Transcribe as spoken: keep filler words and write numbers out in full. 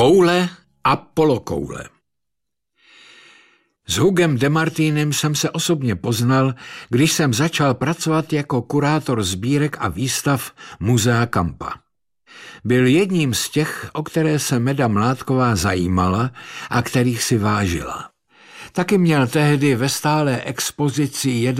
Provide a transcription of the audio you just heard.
Koule a polokoule. S Hugem Demartinem jsem se osobně poznal, když jsem začal pracovat jako kurátor sbírek a výstav Muzea Kampa. Byl jedním z těch, o které se Meda Mládková zajímala a kterých si vážila. Taky měl tehdy ve stálé expozici jeden